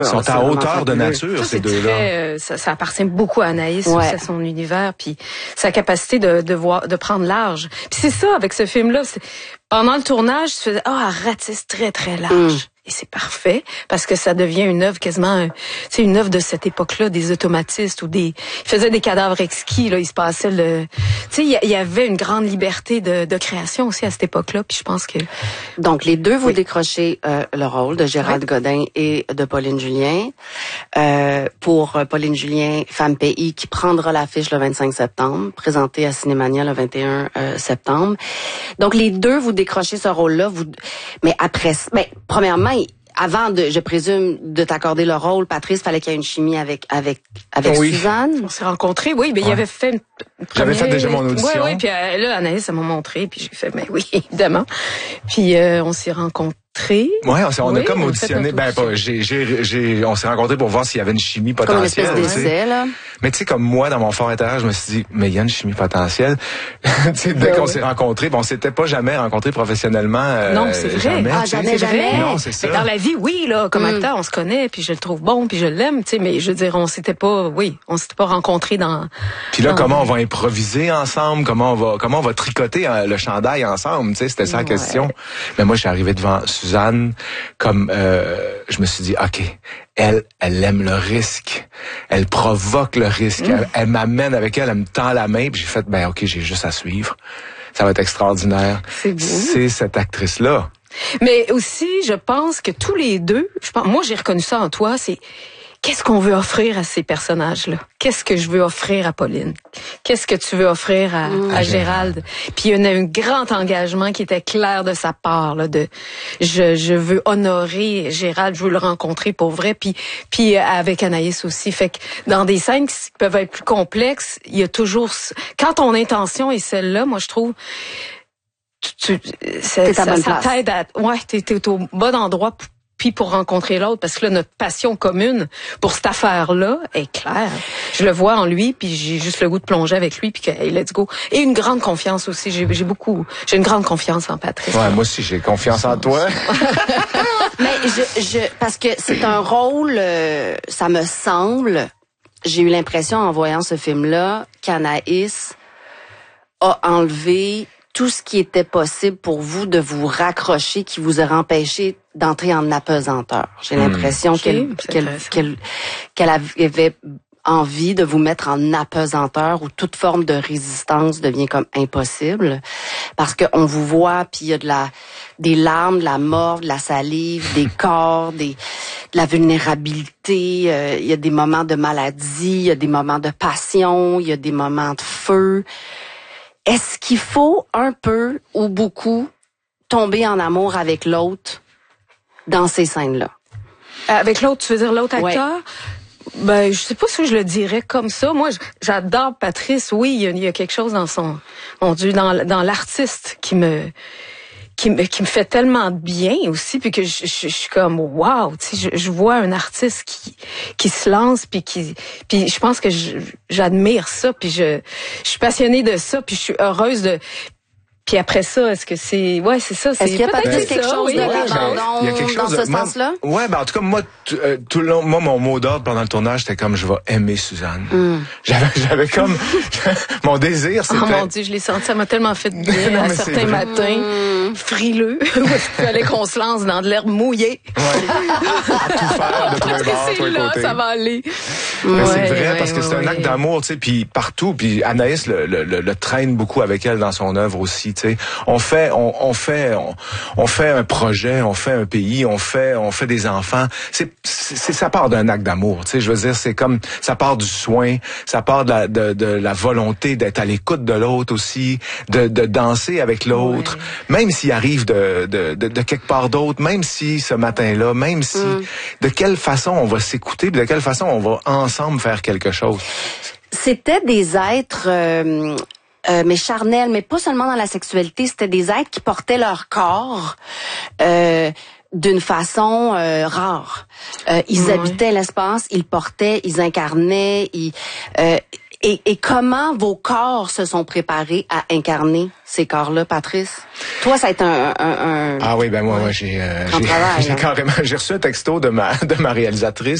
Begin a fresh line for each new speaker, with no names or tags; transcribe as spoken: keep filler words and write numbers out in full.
Ils sont à hauteur de nature,
ça,
ces deux-là.
Très, euh, ça, ça appartient beaucoup à Anaïs, ouais. C'est son univers, puis sa capacité de, de voir, de prendre large. Puis c'est ça, avec ce film-là, c'est, pendant le tournage, tu faisais, ah, oh, elle ratisse très, très large. Mm. Et c'est parfait, parce que ça devient une œuvre quasiment, c'est une œuvre de cette époque-là, des automatistes ou des, ils faisaient des cadavres exquis, là, il se passait le, tu sais, il y avait une grande liberté de, de création aussi à cette époque-là, puis je pense que.
Donc, les deux, vous oui. décrochez euh, le rôle de Gérald oui. Godin et de Pauline Julien. Euh, pour Pauline Julien, Femme Pays, qui prendra l'affiche le vingt-cinq septembre, présentée à Cinémania le vingt et un euh, septembre. Donc, les deux, vous décrochez ce rôle-là, vous, mais après, mais premièrement, avant de, je présume, de t'accorder le rôle, Patrice, fallait qu'il y ait une chimie avec avec avec
oui.
Suzanne.
On s'est rencontrés, oui, mais ouais. il avait fait une
J'avais fait déjà mon audition.
Oui, oui, puis euh, là, Anaïs, elle m'a montré, puis j'ai fait, mais oui, évidemment. Puis euh, on s'est rencontrés.
Ouais, on, s'est, on
oui,
a comme auditionné. Ben, pas, j'ai, j'ai, j'ai, on s'est rencontrés pour voir s'il y avait une chimie potentielle.
Comme une espèce d'essai, là.
Mais tu sais, comme moi, dans mon fort intérieur, je me suis dit, mais il y a une chimie potentielle. tu sais, dès ben qu'on oui. s'est rencontrés, bon, on s'était pas jamais rencontrés professionnellement. Euh,
non, c'est vrai.
Jamais,
ah, jamais, jamais.
Non, c'est ça.
Mais dans la vie, oui, là, comme mm. acteur, on se connaît, puis je le trouve bon, puis je l'aime, tu sais, mais je veux dire, on s'était pas, oui, on s'était pas rencontrés dans.
Puis là,
dans...
comment on va improviser ensemble, comment on va, comment on va tricoter le chandail ensemble, tu sais, c'était ça la ouais. question. Mais moi, je suis arrivé devant Suzanne. Comme euh, je me suis dit, ok, elle, elle aime le risque, elle provoque le risque, mmh. elle, elle m'amène avec elle, elle me tend la main, puis j'ai fait, ben ok, j'ai juste à suivre, ça va être extraordinaire.
C'est beau.
C'est cette actrice-là.
Mais aussi, je pense que tous les deux, je pense, moi j'ai reconnu ça en toi, c'est qu'est-ce qu'on veut offrir à ces personnages-là? Qu'est-ce que je veux offrir à Pauline? Qu'est-ce que tu veux offrir à, mmh. à Gérald? Puis il y a un grand engagement qui était clair de sa part, là, de je, je veux honorer Gérald, je veux le rencontrer pour vrai, puis puis avec Anaïs aussi. Fait que dans des scènes qui peuvent être plus complexes, il y a toujours quand ton intention est celle-là, moi je trouve tu, tu ça, ça, ça t'aide à ouais, t'es, t'es au bon endroit pour puis pour rencontrer l'autre, parce que là, notre passion commune pour cette affaire-là est claire. Je le vois en lui, puis j'ai juste le goût de plonger avec lui, puis que, hey, let's go. Et une grande confiance aussi. J'ai, j'ai beaucoup, j'ai une grande confiance en Patrice.
Ouais, moi aussi, j'ai confiance en toi.
Mais je, je, parce que c'est un rôle, euh, ça me semble, j'ai eu l'impression en voyant ce film-là, qu'Anaïs a enlevé tout ce qui était possible pour vous de vous raccrocher, qui vous aurait empêché d'entrer en apesanteur. J'ai l'impression mmh. qu'elle, qu'elle, qu'elle, qu'elle avait envie de vous mettre en apesanteur où toute forme de résistance devient comme impossible. Parce qu'on vous voit, puis il y a de la, des larmes, de la morve, de la salive, des corps, des, de la vulnérabilité. Euh, il y a des moments de maladie, il y a des moments de passion, il y a des moments de feu. Est-ce qu'il faut un peu ou beaucoup tomber en amour avec l'autre dans ces scènes-là?
Avec l'autre, tu veux dire l'autre acteur? Ouais. Ben, je sais pas si je le dirais comme ça. Moi, j'adore Patrice. Oui, il y a, il y a quelque chose dans son, mon Dieu, dans, dans l'artiste qui me, qui me, qui me fait tellement bien aussi, puis que je, je, je suis comme wow, tu sais, je, je vois un artiste qui, qui se lance, puis qui, puis je pense que je, j'admire ça, puis je, je suis passionnée de ça, puis je suis heureuse de. Puis après ça, est-ce que c'est... Ouais, c'est ça. C'est
est-ce qu'il y a peut-être
peut-être
quelque
ça,
chose
oui.
de l'abandon dans ce sens-là?
Ouais, ben en tout cas, moi, t- euh, tout le long, moi, mon mot d'ordre pendant le tournage, c'était comme, je vais aimer Suzanne. Mm. J'avais, j'avais comme... mon désir, c'était...
Oh mon Dieu, je l'ai senti, ça m'a tellement fait de bien non, à certains matins, mm. frileux, où il fallait qu'on se lance dans de l'herbe mouillée.
Ouais. À tout faire, de tous les bords, tous les
là,
côtés.
Ça va aller.
Mais
ouais,
c'est vrai,
ouais,
parce que
ouais,
c'est un
ouais.
acte d'amour, tu sais, puis partout, puis Anaïs le, le, le, le traîne beaucoup avec elle dans son œuvre aussi, tu sais. On fait, on, on fait, on, on fait un projet, on fait un pays, on fait, on fait des enfants. C'est, c'est ça part d'un acte d'amour, tu sais. Je veux dire, c'est comme, ça part du soin, ça part de la, de, de la volonté d'être à l'écoute de l'autre aussi, de, de danser avec l'autre, ouais. même s'il arrive de, de, de, de quelque part d'autre, même si ce matin-là, même si, mm. de quelle façon on va s'écouter, de quelle façon on va ensemble faire quelque chose.
C'était des êtres, euh, euh, mais charnels, mais pas seulement dans la sexualité, c'était des êtres qui portaient leur corps euh, d'une façon euh, rare. Euh, ils oui. habitaient l'espace, ils portaient, ils incarnaient, ils... Euh, Et, et comment vos corps se sont préparés à incarner ces corps-là, Patrice? Toi, ça a été un... un, un
ah oui, ben moi, ouais, moi j'ai, euh, j'ai,
travail,
j'ai
hein?
carrément, j'ai reçu un texto de ma, de ma réalisatrice